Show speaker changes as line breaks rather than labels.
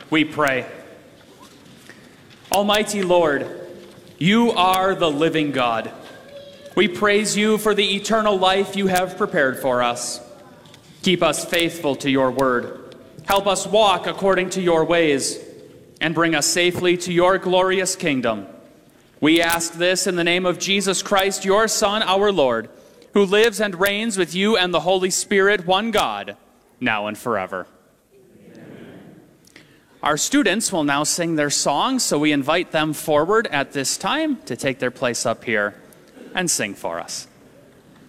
We pray. Almighty Lord, you are the living God. We praise you for the eternal life you have prepared for us. Keep us faithful to your word. Help us walk according to your ways, and bring us safely to your glorious kingdom. We ask this in the name of Jesus Christ, your Son, our Lord, who lives and reigns with you and the Holy Spirit, one God, now and forever. Our students will now sing their song, so we invite them forward at this time to take their place up here and sing for us.